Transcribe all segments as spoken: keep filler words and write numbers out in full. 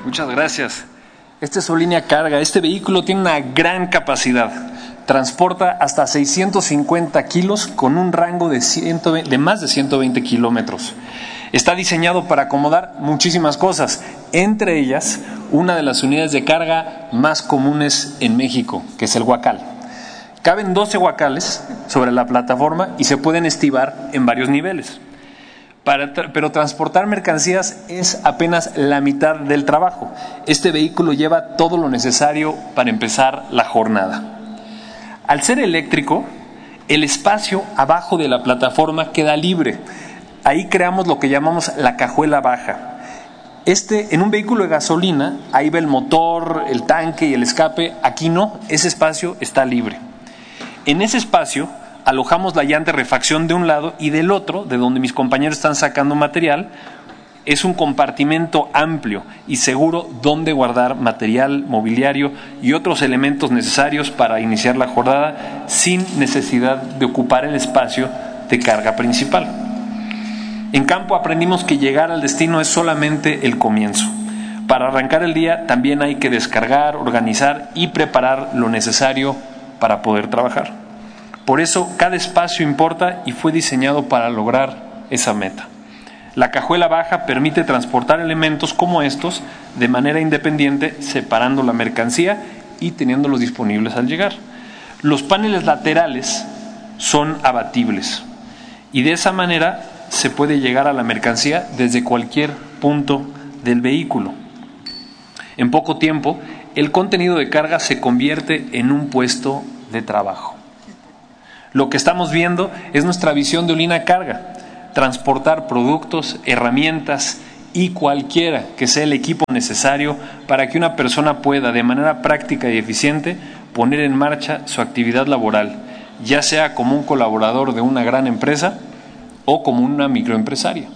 Muchas gracias. Esta es su línea carga. Este vehículo tiene una gran capacidad. Transporta hasta seiscientos cincuenta kilos con un rango de, ciento veinte, de más de ciento veinte kilómetros. Está diseñado para acomodar muchísimas cosas, entre ellas una de las unidades de carga más comunes en México, que es el huacal. Caben doce huacales sobre la plataforma y se pueden estivar en varios niveles. Para tra- pero transportar mercancías es apenas la mitad del trabajo. Este vehículo lleva todo lo necesario para empezar la jornada. Al ser eléctrico, el espacio abajo de la plataforma queda libre. Ahí creamos lo que llamamos la cajuela baja. Este, en un vehículo de gasolina, ahí va el motor, el tanque y el escape. Aquí no, ese espacio está libre. En ese espacio alojamos la llanta de refacción de un lado y del otro, de donde mis compañeros están sacando material, es un compartimento amplio y seguro donde guardar material, mobiliario y otros elementos necesarios para iniciar la jornada sin necesidad de ocupar el espacio de carga principal. En campo aprendimos que llegar al destino es solamente el comienzo. Para arrancar el día también hay que descargar, organizar y preparar lo necesario para poder trabajar. Por eso cada espacio importa y fue diseñado para lograr esa meta. La cajuela baja permite transportar elementos como estos de manera independiente, separando la mercancía y teniéndolos disponibles al llegar. Los paneles laterales son abatibles y de esa manera se puede llegar a la mercancía desde cualquier punto del vehículo. En poco tiempo, el contenido de carga se convierte en un puesto de trabajo. Lo que estamos viendo es nuestra visión de Olina Carga: transportar productos, herramientas y cualquiera que sea el equipo necesario para que una persona pueda, de manera práctica y eficiente, poner en marcha su actividad laboral, ya sea como un colaborador de una gran empresa o como una microempresaria.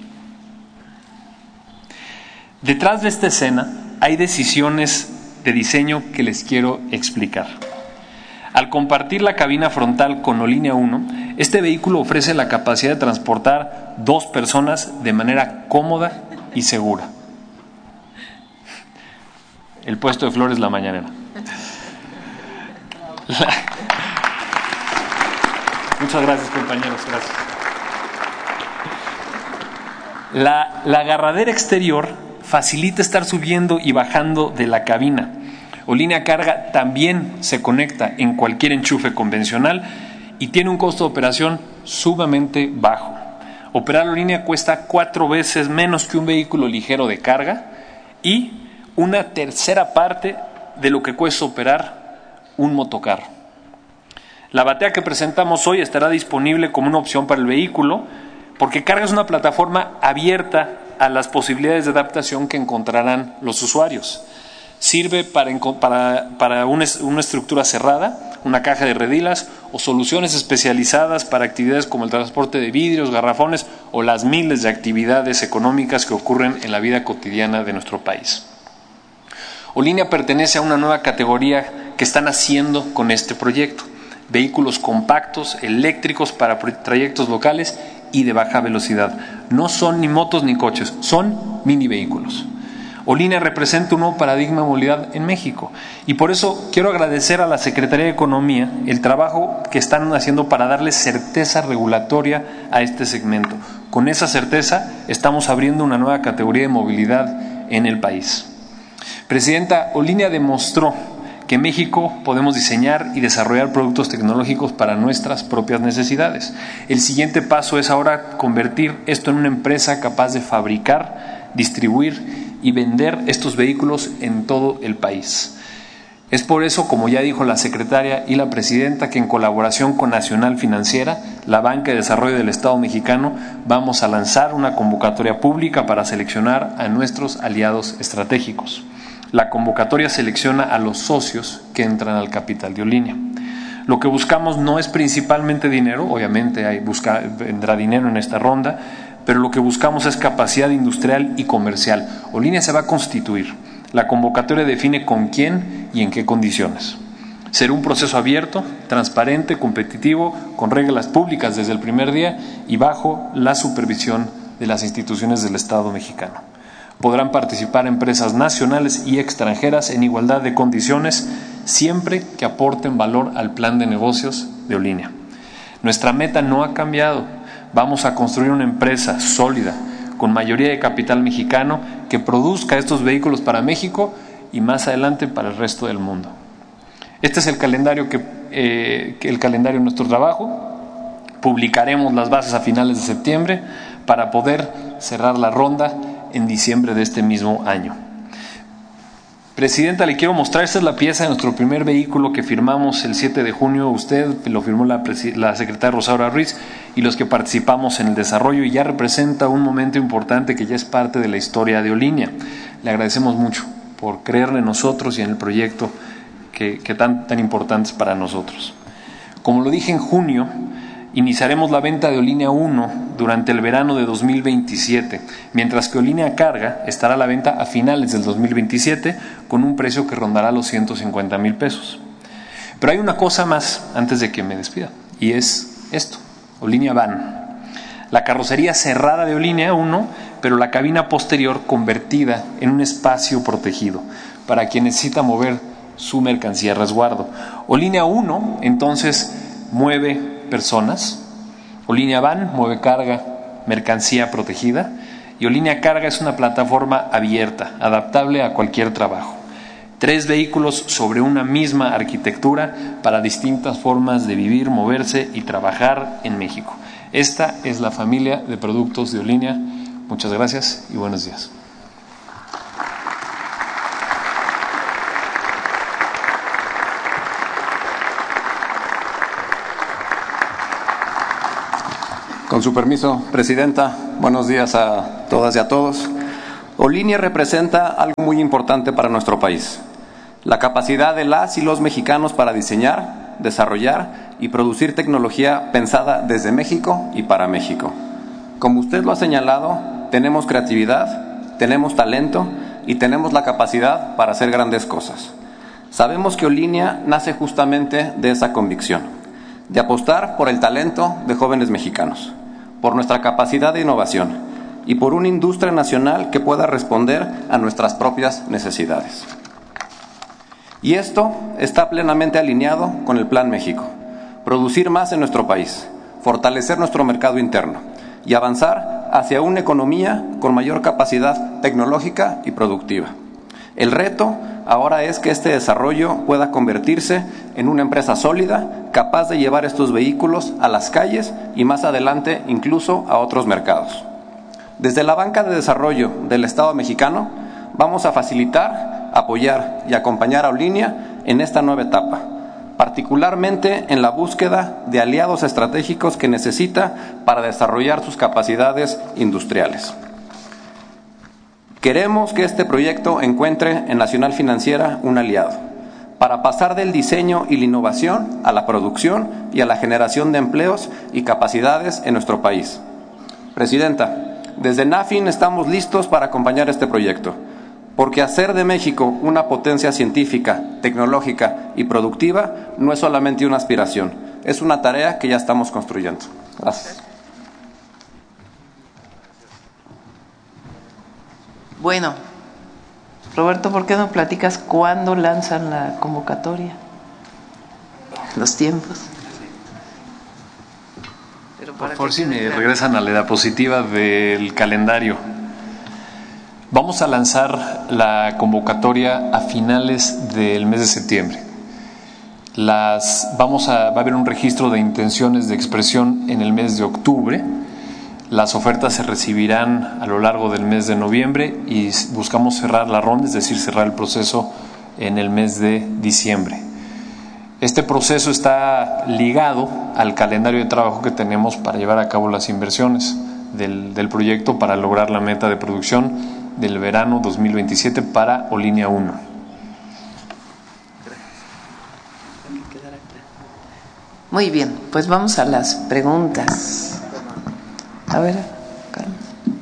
Detrás de esta escena hay decisiones de diseño que les quiero explicar. Al compartir la cabina frontal con Olina uno, este vehículo ofrece la capacidad de transportar dos personas de manera cómoda y segura. El puesto de flores La Mañanera. La... Muchas gracias, compañeros. Gracias. La, la agarradera exterior facilita estar subiendo y bajando de la cabina. Olina Carga también se conecta en cualquier enchufe convencional y tiene un costo de operación sumamente bajo. Operar la línea cuesta cuatro veces menos que un vehículo ligero de carga y una tercera parte de lo que cuesta operar un motocarro. La batea que presentamos hoy estará disponible como una opción para el vehículo porque Carga es una plataforma abierta a las posibilidades de adaptación que encontrarán los usuarios. Sirve para, para, para una, una estructura cerrada, una caja de redilas o soluciones especializadas para actividades como el transporte de vidrios, garrafones o las miles de actividades económicas que ocurren en la vida cotidiana de nuestro país. Olina pertenece a una nueva categoría que están haciendo con este proyecto: vehículos compactos, eléctricos para trayectos locales y de baja velocidad. No son ni motos ni coches, son mini vehículos. Olina representa un nuevo paradigma de movilidad en México y por eso quiero agradecer a la Secretaría de Economía el trabajo que están haciendo para darle certeza regulatoria a este segmento. Con esa certeza estamos abriendo una nueva categoría de movilidad en el país. Presidenta, Olina demostró que en México podemos diseñar y desarrollar productos tecnológicos para nuestras propias necesidades. El siguiente paso es ahora convertir esto en una empresa capaz de fabricar, distribuir y vender estos vehículos en todo el país. Es por eso, como ya dijo la secretaria y la presidenta, que en colaboración con Nacional Financiera, la Banca de Desarrollo del Estado Mexicano, vamos a lanzar una convocatoria pública para seleccionar a nuestros aliados estratégicos. La convocatoria selecciona a los socios que entran al capital de Olina. Lo que buscamos no es principalmente dinero, obviamente hay busca, vendrá dinero en esta ronda, pero lo que buscamos es capacidad industrial y comercial. Olina se va a constituir. La convocatoria define con quién y en qué condiciones. Será un proceso abierto, transparente, competitivo, con reglas públicas desde el primer día y bajo la supervisión de las instituciones del Estado mexicano. Podrán participar empresas nacionales y extranjeras en igualdad de condiciones, siempre que aporten valor al plan de negocios de Olinea. Nuestra meta no ha cambiado. Vamos a construir una empresa sólida, con mayoría de capital mexicano, que produzca estos vehículos para México y más adelante para el resto del mundo. Este es el calendario, que, eh, el calendario de nuestro trabajo. Publicaremos las bases a finales de septiembre para poder cerrar la ronda en diciembre de este mismo año. Presidenta, le quiero mostrar, esta es la pieza de nuestro primer vehículo que firmamos el siete de junio. Usted lo firmó la, la secretaria Rosaura Ruiz y los que participamos en el desarrollo, y ya representa un momento importante que ya es parte de la historia de Olinea. Le agradecemos mucho por creerle en nosotros y en el proyecto que, que tan, tan importante es para nosotros. Como lo dije en junio, iniciaremos la venta de Olinea uno durante el verano de dos mil veintisiete, mientras que Olinea Carga estará a la venta a finales del dos mil veintisiete con un precio que rondará los ciento cincuenta mil pesos. Pero hay una cosa más antes de que me despida, y es esto: Olinea Van. La carrocería cerrada de Olinea uno, pero la cabina posterior convertida en un espacio protegido para quien necesita mover su mercancía a resguardo. Olinea uno, entonces, mueve personas. Olinea Van mueve carga, mercancía protegida, y Olinea Carga es una plataforma abierta, adaptable a cualquier trabajo. Tres vehículos sobre una misma arquitectura para distintas formas de vivir, moverse y trabajar en México. Esta es la familia de productos de Olinea. Muchas gracias y buenos días. Con su permiso, Presidenta, buenos días a todas y a todos. Olinea representa algo muy importante para nuestro país: la capacidad de las y los mexicanos para diseñar, desarrollar y producir tecnología pensada desde México y para México. Como usted lo ha señalado, tenemos creatividad, tenemos talento y tenemos la capacidad para hacer grandes cosas. Sabemos que Olinea nace justamente de esa convicción, de apostar por el talento de jóvenes mexicanos, por nuestra capacidad de innovación y por una industria nacional que pueda responder a nuestras propias necesidades. Y esto está plenamente alineado con el Plan México: producir más en nuestro país, fortalecer nuestro mercado interno y avanzar hacia una economía con mayor capacidad tecnológica y productiva. El reto ahora es que este desarrollo pueda convertirse en una empresa sólida, capaz de llevar estos vehículos a las calles y más adelante incluso a otros mercados. Desde la banca de desarrollo del Estado mexicano vamos a facilitar, apoyar y acompañar a Olinea en esta nueva etapa, particularmente en la búsqueda de aliados estratégicos que necesita para desarrollar sus capacidades industriales. Queremos que este proyecto encuentre en Nacional Financiera un aliado para pasar del diseño y la innovación a la producción y a la generación de empleos y capacidades en nuestro país. Presidenta, desde NAFIN estamos listos para acompañar este proyecto, porque hacer de México una potencia científica, tecnológica y productiva no es solamente una aspiración, es una tarea que ya estamos construyendo. Gracias. Bueno, Roberto, ¿por qué no platicas cuándo lanzan la convocatoria? Los tiempos. Pero por favor, si me regresan a la diapositiva del calendario. Vamos a lanzar la convocatoria a finales del mes de septiembre. Las, vamos a, va a haber un registro de intenciones de expresión en el mes de octubre. Las ofertas se recibirán a lo largo del mes de noviembre y buscamos cerrar la ronda, es decir, cerrar el proceso en el mes de diciembre. Este proceso está ligado al calendario de trabajo que tenemos para llevar a cabo las inversiones del, del proyecto para lograr la meta de producción del verano dos mil veintisiete para Olinea uno. Muy bien, pues vamos a las preguntas. A ver, Carmen.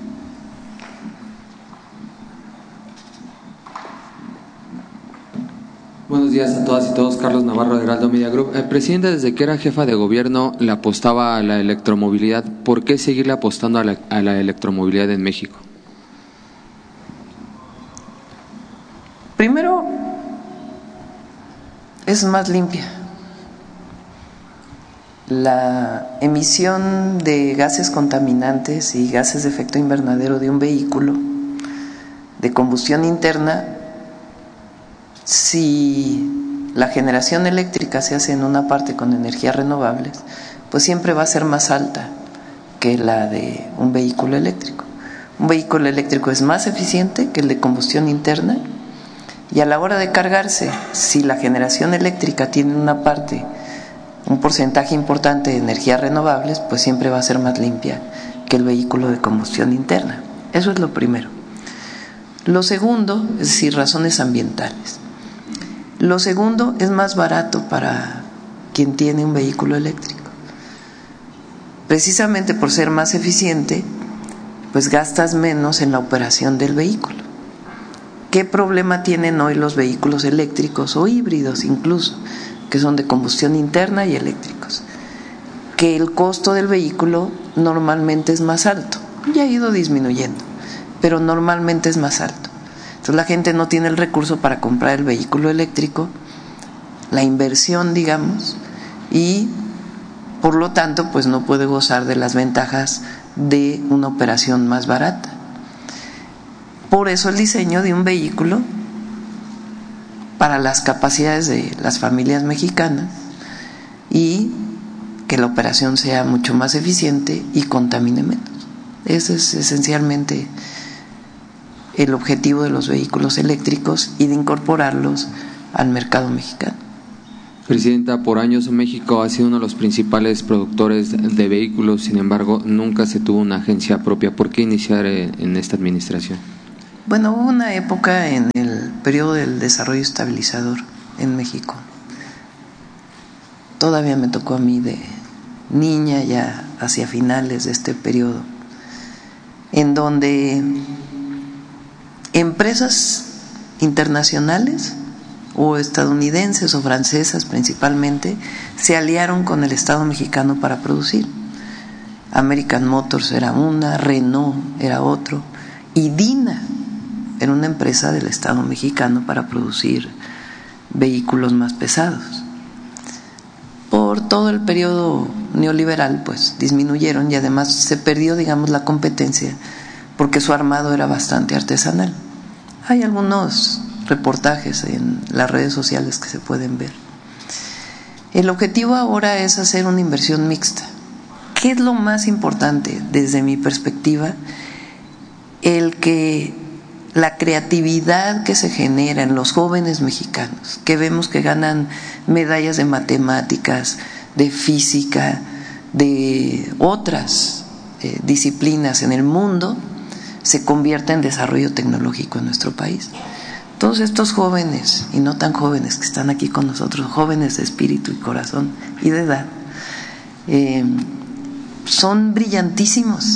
Buenos días a todas y todos. Carlos Navarro de Heraldo Media Group. Eh, Presidenta, desde que era jefa de gobierno le apostaba a la electromovilidad. ¿Por qué seguirle apostando a la, a la electromovilidad en México? Primero, es más limpia. La emisión de gases contaminantes y gases de efecto invernadero de un vehículo de combustión interna, si la generación eléctrica se hace en una parte con energías renovables, pues siempre va a ser más alta que la de un vehículo eléctrico. Un vehículo eléctrico es más eficiente que el de combustión interna, y a la hora de cargarse, si la generación eléctrica tiene una parte, un porcentaje importante de energías renovables, pues siempre va a ser más limpia que el vehículo de combustión interna. Eso es lo primero. Lo segundo, es decir, razones ambientales. Lo segundo, es más barato para quien tiene un vehículo eléctrico. Precisamente por ser más eficiente, pues gastas menos en la operación del vehículo. ¿Qué problema tienen hoy los vehículos eléctricos o híbridos incluso, que son de combustión interna y eléctricos? Que el costo del vehículo normalmente es más alto. Ya ha ido disminuyendo, pero normalmente es más alto. Entonces la gente no tiene el recurso para comprar el vehículo eléctrico, la inversión, digamos, y por lo tanto pues no puede gozar de las ventajas de una operación más barata. Por eso el diseño de un vehículo para las capacidades de las familias mexicanas, y que la operación sea mucho más eficiente y contamine menos. Ese es esencialmente el objetivo de los vehículos eléctricos y de incorporarlos al mercado mexicano. Presidenta, por años México ha sido uno de los principales productores de vehículos, sin embargo nunca se tuvo una agencia propia. ¿Por qué iniciar en esta administración? Bueno, hubo una época en el periodo del desarrollo estabilizador en México. Todavía me tocó a mí de niña, ya hacia finales de este periodo, en donde empresas internacionales o estadounidenses o francesas principalmente se aliaron con el Estado mexicano para producir. American Motors era una, Renault era otro, y Dina era una empresa del Estado mexicano para producir vehículos más pesados. Por todo el periodo neoliberal pues disminuyeron, y además se perdió, digamos, la competencia porque su armado era bastante artesanal. Hay algunos reportajes en las redes sociales que se pueden ver. El objetivo ahora es hacer una inversión mixta. ¿Qué es lo más importante desde mi perspectiva? El que la creatividad que se genera en los jóvenes mexicanos, que vemos que ganan medallas de matemáticas, de física, de otras eh, disciplinas en el mundo, se convierta en desarrollo tecnológico en nuestro país. Todos estos jóvenes, y no tan jóvenes que están aquí con nosotros, jóvenes de espíritu y corazón y de edad, eh, son brillantísimos.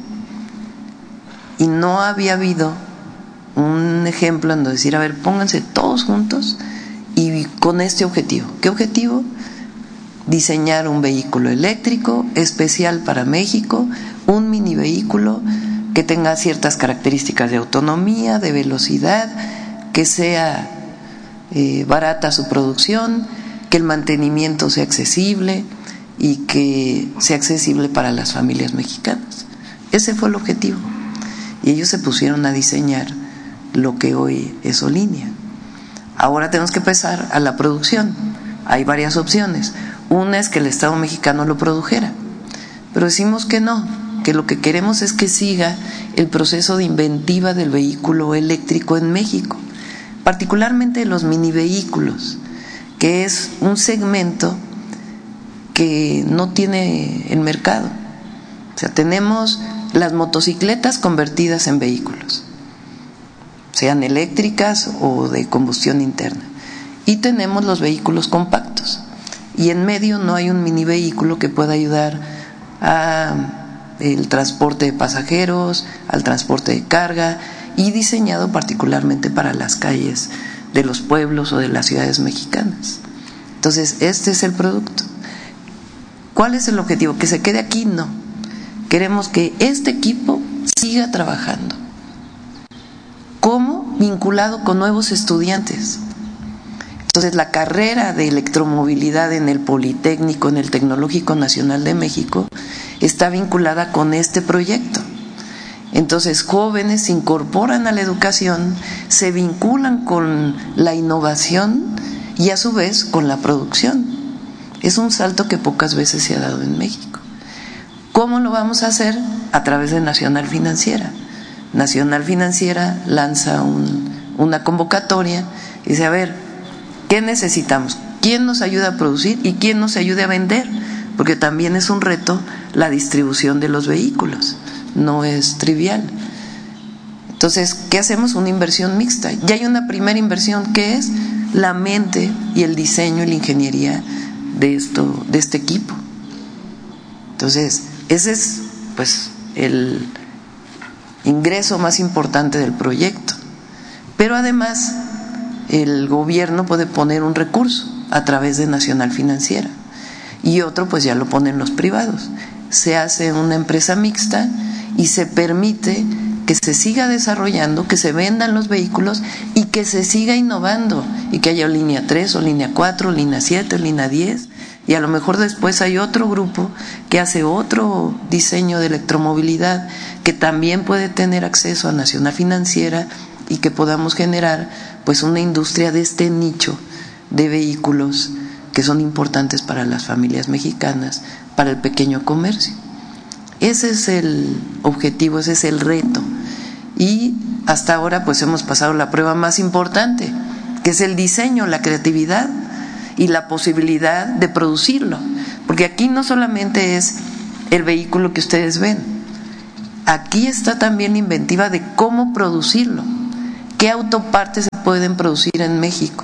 Y no había habido un ejemplo en donde decir, a ver, pónganse todos juntos y con este objetivo. ¿Qué objetivo? Diseñar un vehículo eléctrico especial para México, un mini vehículo que tenga ciertas características de autonomía, de velocidad, que sea eh, barata su producción, que el mantenimiento sea accesible y que sea accesible para las familias mexicanas. Ese fue el objetivo. Y ellos se pusieron a diseñar lo que hoy es Olinia. Ahora tenemos que pasar a la producción. Hay varias opciones. Una es que el Estado mexicano lo produjera, pero decimos que no, que lo que queremos es que siga el proceso de inventiva del vehículo eléctrico en México, particularmente los mini vehículos, que es un segmento que no tiene el mercado. O sea, tenemos las motocicletas convertidas en vehículos, sean eléctricas o de combustión interna, y tenemos los vehículos compactos, y en medio no hay un mini vehículo que pueda ayudar al transporte de pasajeros, al transporte de carga, y diseñado particularmente para las calles de los pueblos o de las ciudades mexicanas. Entonces, este es el producto. ¿Cuál es el objetivo? ¿Que se quede aquí? No. Queremos que este equipo siga trabajando ¿Cómo? Vinculado con nuevos estudiantes. Entonces, la carrera de electromovilidad en el Politécnico, en el Tecnológico Nacional de México, está vinculada con este proyecto. Entonces, jóvenes se incorporan a la educación, se vinculan con la innovación y a su vez con la producción. Es un salto que pocas veces se ha dado en México. ¿Cómo lo vamos a hacer? A través de Nacional Financiera. Nacional Financiera lanza un, una convocatoria y dice, a ver, ¿qué necesitamos? ¿Quién nos ayuda a producir y quién nos ayude a vender? Porque también es un reto la distribución de los vehículos, no es trivial. Entonces, ¿qué hacemos? Una inversión mixta. Ya hay una primera inversión que es la mente y el diseño y la ingeniería de, esto, de este equipo. Entonces, ese es pues el ingreso más importante del proyecto. Pero además, el gobierno puede poner un recurso a través de Nacional Financiera y otro pues ya lo ponen los privados. Se hace una empresa mixta y se permite que se siga desarrollando, que se vendan los vehículos y que se siga innovando y que haya línea tres o línea cuatro, línea siete, línea diez, y a lo mejor después hay otro grupo que hace otro diseño de electromovilidad que también puede tener acceso a Nacional Financiera y que podamos generar pues una industria de este nicho de vehículos que son importantes para las familias mexicanas, para el pequeño comercio. Ese es el objetivo, ese es el reto. Y hasta ahora pues hemos pasado la prueba más importante, que es el diseño, la creatividad y la posibilidad de producirlo. Porque aquí no solamente es el vehículo que ustedes ven, aquí está también la inventiva de cómo producirlo. ¿Qué autopartes se pueden producir en México?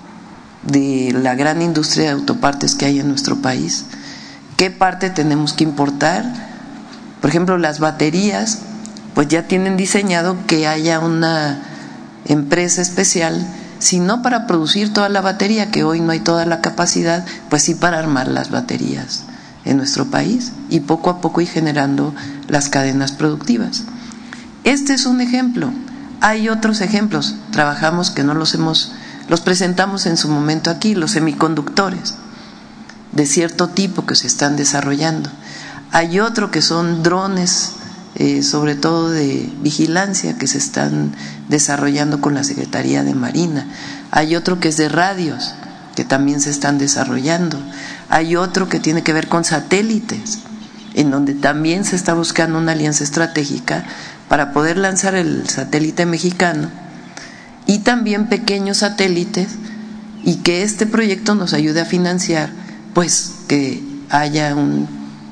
De la gran industria de autopartes que hay en nuestro país. ¿Qué parte tenemos que importar? Por ejemplo, las baterías, pues ya tienen diseñado que haya una empresa especial, si no para producir toda la batería, que hoy no hay toda la capacidad, pues sí para armar las baterías en nuestro país y poco a poco ir generando las cadenas productivas. Este es un ejemplo. Hay otros ejemplos, trabajamos que no los hemos, los presentamos en su momento aquí, los semiconductores de cierto tipo que se están desarrollando. Hay otro que son drones, eh, sobre todo de vigilancia, que se están desarrollando con la Secretaría de Marina. Hay otro que es de radios, que también se están desarrollando. Hay otro que tiene que ver con satélites, en donde también se está buscando una alianza estratégica para poder lanzar el satélite mexicano y también pequeños satélites, y que este proyecto nos ayude a financiar, pues que haya un,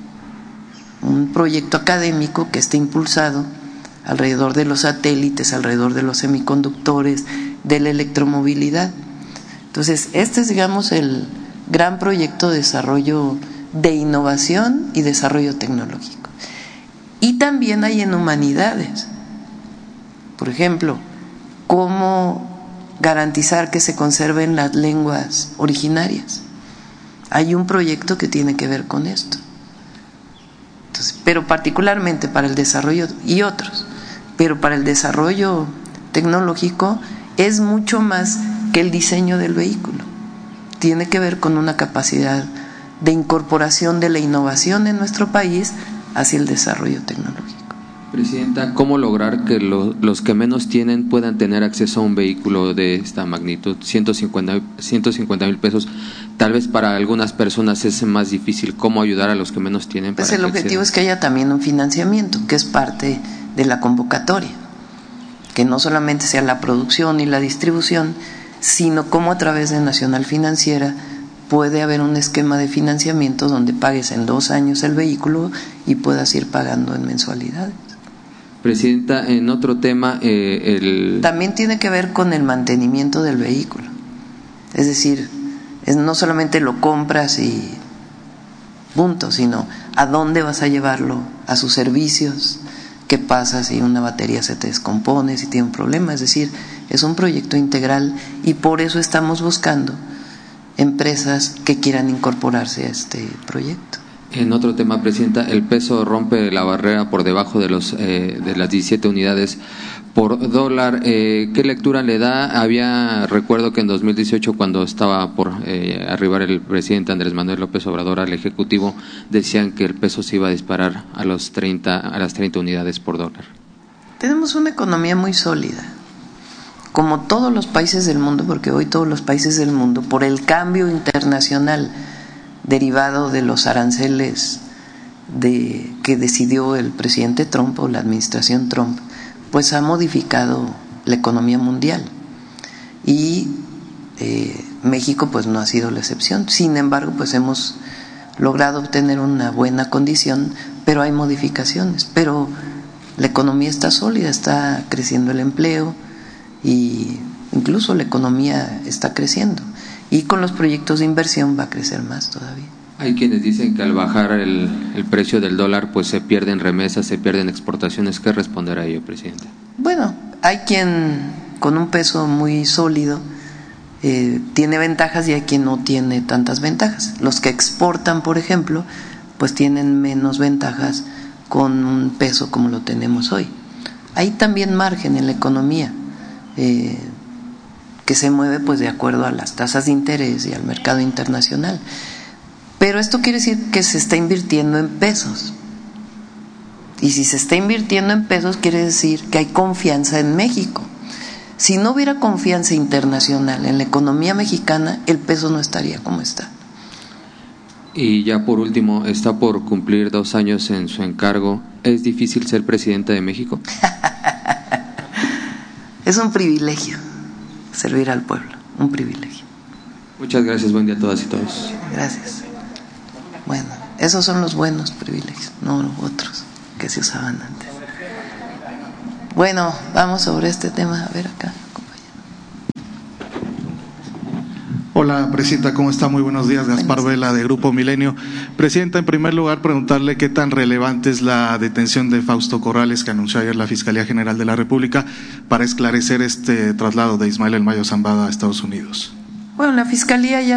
un proyecto académico que esté impulsado alrededor de los satélites, alrededor de los semiconductores, de la electromovilidad. Entonces, este es, digamos, el gran proyecto de desarrollo de innovación y desarrollo tecnológico. Y también hay en humanidades, por ejemplo, cómo garantizar que se conserven las lenguas originarias. Hay un proyecto que tiene que ver con esto. Entonces, pero particularmente para el desarrollo, y otros, pero para el desarrollo tecnológico es mucho más que el diseño del vehículo. Tiene que ver con una capacidad de incorporación de la innovación en nuestro país hacia el desarrollo tecnológico. Presidenta, ¿cómo lograr que lo, los que menos tienen puedan tener acceso a un vehículo de esta magnitud? ciento cincuenta mil pesos, tal vez para algunas personas es más difícil. ¿Cómo ayudar a los que menos tienen? Pues el objetivo es que haya también un financiamiento, que es parte de la convocatoria, que no solamente sea la producción y la distribución, sino cómo a través de Nacional Financiera puede haber un esquema de financiamiento donde pagues en dos años el vehículo y puedas ir pagando en mensualidades. Presidenta, en otro tema, eh, el... también tiene que ver con el mantenimiento del vehículo. Es decir, es no solamente lo compras y punto, sino a dónde vas a llevarlo, a sus servicios, qué pasa si una batería se te descompone, si tiene un problema. Es decir, es un proyecto integral y por eso estamos buscando empresas que quieran incorporarse a este proyecto. En otro tema, Presidenta, el peso rompe la barrera por debajo de los eh, de las diecisiete unidades por dólar. Eh, ¿Qué lectura le da? Había, recuerdo que en dos mil dieciocho, cuando estaba por eh, arribar el presidente Andrés Manuel López Obrador al Ejecutivo, decían que el peso se iba a disparar a los treinta, a las treinta unidades por dólar. Tenemos una economía muy sólida, como todos los países del mundo, porque hoy todos los países del mundo, por el cambio internacional derivado de los aranceles de, que decidió el presidente Trump o la administración Trump, pues ha modificado la economía mundial y eh, México pues no ha sido la excepción. Sin embargo, pues hemos logrado obtener una buena condición, pero hay modificaciones, pero la economía está sólida, está creciendo el empleo y incluso la economía está creciendo. Y con los proyectos de inversión va a crecer más todavía. Hay quienes dicen que al bajar el, el precio del dólar, pues se pierden remesas, se pierden exportaciones. ¿Qué responder a ello, Presidente? Bueno, hay quien con un peso muy sólido eh, tiene ventajas y hay quien no tiene tantas ventajas. Los que exportan, por ejemplo, pues tienen menos ventajas con un peso como lo tenemos hoy. Hay también margen en la economía. Eh, que se mueve pues de acuerdo a las tasas de interés y al mercado internacional. Pero esto quiere decir que se está invirtiendo en pesos. Y si se está invirtiendo en pesos, quiere decir que hay confianza en México. Si no hubiera confianza internacional en la economía mexicana, el peso no estaría como está. Y ya por último, está por cumplir dos años en su encargo. ¿Es difícil ser presidenta de México? Es un privilegio servir al pueblo, un privilegio. Muchas gracias, buen día a todas y todos. Gracias. Bueno, esos son los buenos privilegios, no los otros que se usaban antes. Bueno, vamos sobre este tema, a ver acá, compañero. Hola, Presidenta, ¿cómo está? Muy buenos días, Gaspar Vela, de Grupo Milenio. Presidenta, en primer lugar, preguntarle qué tan relevante es la detención de Fausto Corrales, que anunció ayer la Fiscalía General de la República, para esclarecer este traslado de Ismael El Mayo Zambada a Estados Unidos. Bueno, la Fiscalía ya